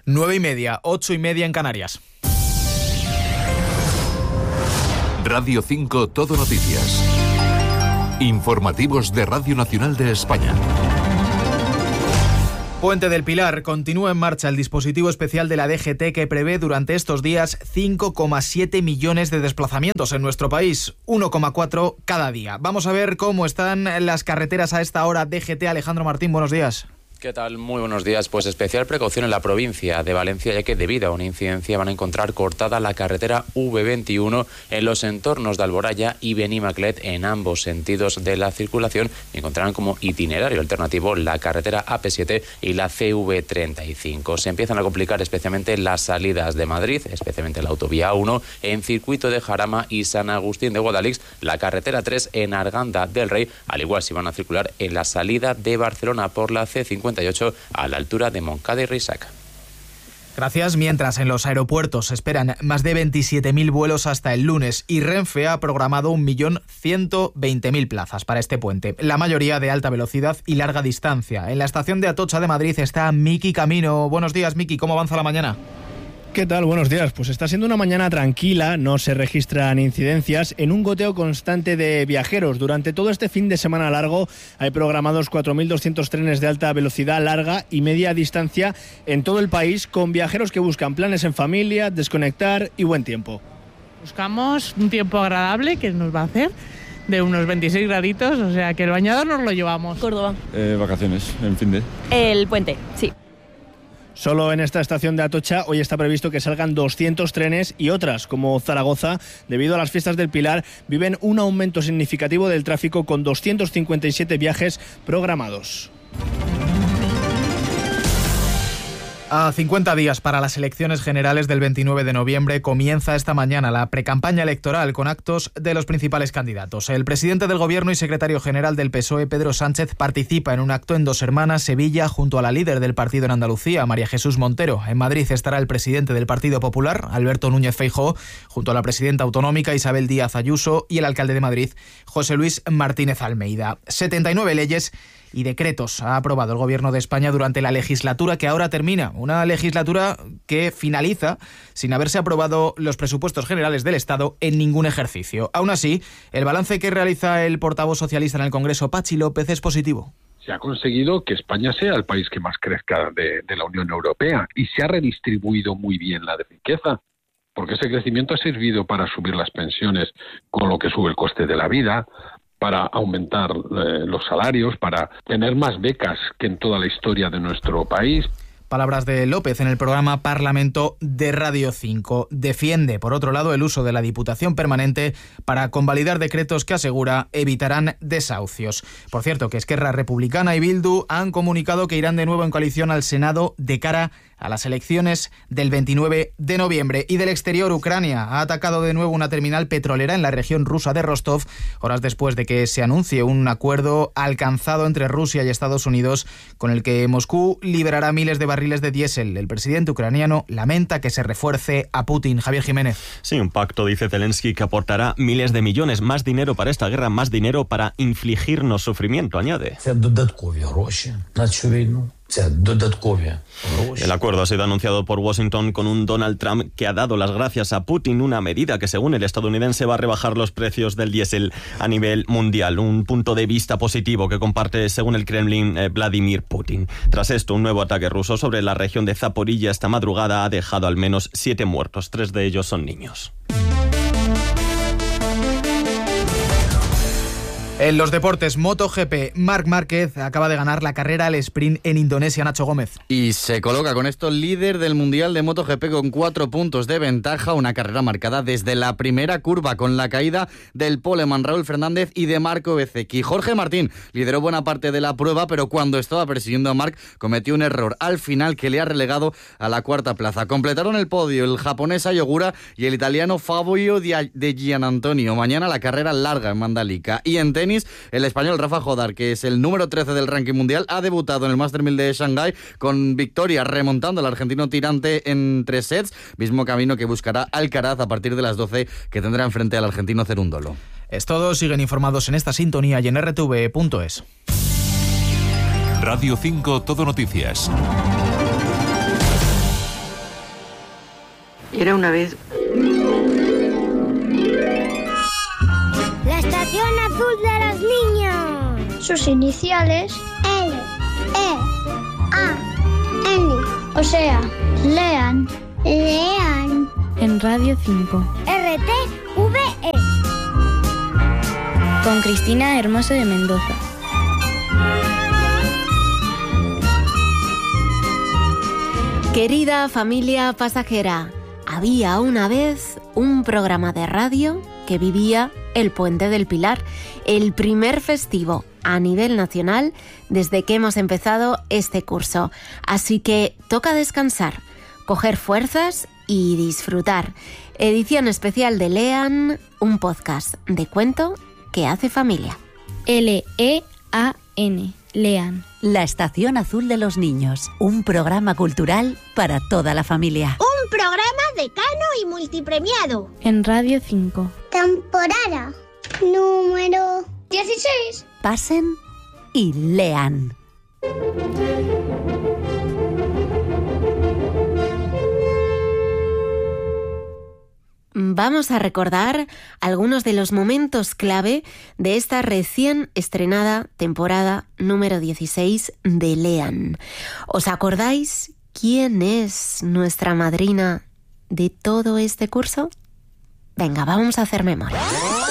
9:30, 8:30 en Canarias. Radio 5 Todo Noticias. Informativos de Radio Nacional de España. Puente del Pilar. Continúa en marcha el dispositivo especial de la DGT que prevé durante estos días 5,7 millones de desplazamientos en nuestro país, 1,4 cada día. Vamos a ver cómo están las carreteras a esta hora. DGT, Alejandro Martín, buenos días. ¿Qué tal? Muy buenos días. Pues especial precaución en la provincia de Valencia, ya que debido a una incidencia van a encontrar cortada la carretera V21 en los entornos de Alboraya y Benimaclet en ambos sentidos de la circulación. Encontrarán como itinerario alternativo la carretera AP7 y la CV35. Se empiezan a complicar especialmente las salidas de Madrid, especialmente la autovía 1 en Circuito de Jarama y San Agustín de Guadalix, la carretera 3 en Arganda del Rey, al igual si van a circular en la salida de Barcelona por la C58 a la altura de Montcada y Risac. Gracias. Mientras en los aeropuertos se esperan más de 27.000 vuelos hasta el lunes y Renfe ha programado 1.120.000 plazas para este puente, la mayoría de alta velocidad y larga distancia. En la estación de Atocha de Madrid está Miki Camino. Buenos días, Miki. ¿Cómo avanza la mañana? ¿Qué tal? Buenos días. Pues está siendo una mañana tranquila, no se registran incidencias en un goteo constante de viajeros. Durante todo este fin de semana largo hay programados 4.200 trenes de alta velocidad, larga y media distancia en todo el país, con viajeros que buscan planes en familia, desconectar y buen tiempo. Buscamos un tiempo agradable que nos va a hacer de unos 26 graditos, o sea que el bañador nos lo llevamos. Córdoba. Vacaciones, en fin de... El puente, sí. Solo en esta estación de Atocha hoy está previsto que salgan 200 trenes y otras, como Zaragoza, debido a las fiestas del Pilar, viven un aumento significativo del tráfico con 257 viajes programados. A 50 días para las elecciones generales del 29 de noviembre comienza esta mañana la precampaña electoral con actos de los principales candidatos. El presidente del Gobierno y secretario general del PSOE, Pedro Sánchez, participa en un acto en Dos Hermanas, Sevilla, junto a la líder del partido en Andalucía, María Jesús Montero. En Madrid estará el presidente del Partido Popular, Alberto Núñez Feijóo, junto a la presidenta autonómica Isabel Díaz Ayuso y el alcalde de Madrid, José Luis Martínez Almeida. 79 leyes y decretos ha aprobado el Gobierno de España durante la legislatura que ahora termina. Una legislatura que finaliza sin haberse aprobado los presupuestos generales del Estado en ningún ejercicio. Aún así, el balance que realiza el portavoz socialista en el Congreso, Pachi López, es positivo. Se ha conseguido que España sea el país que más crezca de la Unión Europea y se ha redistribuido muy bien la riqueza, porque ese crecimiento ha servido para subir las pensiones con lo que sube el coste de la vida, para aumentar los salarios, para tener más becas que en toda la historia de nuestro país. Palabras de López en el programa Parlamento de Radio 5. Defiende, por otro lado, el uso de la Diputación Permanente para convalidar decretos que asegura evitarán desahucios. Por cierto, que Esquerra Republicana y Bildu han comunicado que irán de nuevo en coalición al Senado de cara a las elecciones del 29 de noviembre. Y del exterior, Ucrania ha atacado de nuevo una terminal petrolera en la región rusa de Rostov, horas después de que se anuncie un acuerdo alcanzado entre Rusia y Estados Unidos con el que Moscú liberará miles de barriles de diésel. El presidente ucraniano lamenta que se refuerce a Putin. Javier Jiménez. Sí, un pacto, dice Zelensky, que aportará miles de millones, más dinero para esta guerra, más dinero para infligirnos sufrimiento, añade. El acuerdo ha sido anunciado por Washington con un Donald Trump que ha dado las gracias a Putin, una medida que según el estadounidense va a rebajar los precios del diésel a nivel mundial. Un punto de vista positivo que comparte, según el Kremlin, Vladimir Putin. Tras esto, un nuevo ataque ruso sobre la región de Zaporilla esta madrugada ha dejado al menos 7 muertos. 3 de ellos son niños. En los deportes, MotoGP, Marc Márquez acaba de ganar la carrera al sprint en Indonesia, Nacho Gómez. Y se coloca con esto líder del Mundial de MotoGP con 4 puntos de ventaja, una carrera marcada desde la primera curva con la caída del poleman Raúl Fernández y de Marco Bezzecchi. Jorge Martín lideró buena parte de la prueba, pero cuando estaba persiguiendo a Marc cometió un error al final que le ha relegado a la 4ª plaza. Completaron el podio el japonés Ayogura y el italiano Fabio de Gianantonio. Mañana la carrera larga en Mandalika. Y en tenis, el español Rafa Jodar, que es el número 13 del ranking mundial, ha debutado en el Master 1000 de Shanghái con victoria, remontando al argentino tirante en 3 sets, mismo camino que buscará Alcaraz a partir de las 12, que tendrá enfrente al argentino Cerúndolo. Es todo, siguen informados en esta sintonía y en rtv.es. Radio 5 Todo Noticias. Era una vez. La Estación Azul de los Niños. Sus iniciales L, E, A, N. O sea, lean. Lean. En Radio 5. RTVE. Con Cristina Hermoso de Mendoza. Querida familia pasajera, había una vez un programa de radio que vivía el Puente del Pilar, el primer festivo a nivel nacional desde que hemos empezado este curso. Así que toca descansar, coger fuerzas y disfrutar. Edición especial de Lean, un podcast de cuento que hace familia. L-E-A-N. Lean. La Estación Azul de los Niños, un programa cultural para toda la familia. Un programa decano y multipremiado. En Radio 5. Temporada número 16. Pasen y lean. Vamos a recordar algunos de los momentos clave de esta recién estrenada temporada número 16 de Lean. ¿Os acordáis quién es nuestra madrina de todo este curso? Venga, vamos a hacer memoria.